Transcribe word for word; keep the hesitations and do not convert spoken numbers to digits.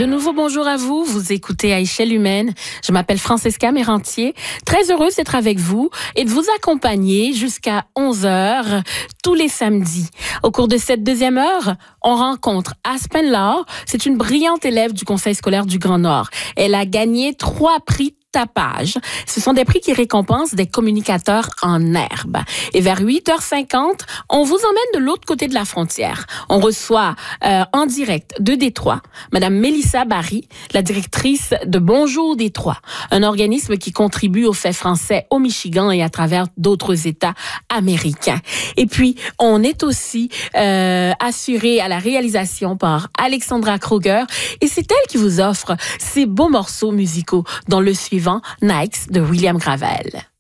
De nouveau, bonjour à vous. Vous écoutez À échelle humaine. Je m'appelle Francesca Mérantier. Très heureuse d'être avec vous et de vous accompagner jusqu'à onze heures tous les samedis. Au cours de cette deuxième heure, on rencontre Aspen Laure. C'est une brillante élève du Conseil scolaire du Grand Nord. Elle a gagné trois prix tapage. Ce sont des prix qui récompensent des communicateurs en herbe. Et vers huit heures cinquante, on vous emmène de l'autre côté de la frontière. On reçoit euh, en direct de Détroit Madame Mélissa Barry, la directrice de Bonjour Détroit, un organisme qui contribue aux faits français au Michigan et à travers d'autres États américains. Et puis, on est aussi euh, assuré à la réalisation par Alexandra Kruger et c'est elle qui vous offre ces beaux morceaux musicaux dans le suivant Nikes de William Gravel.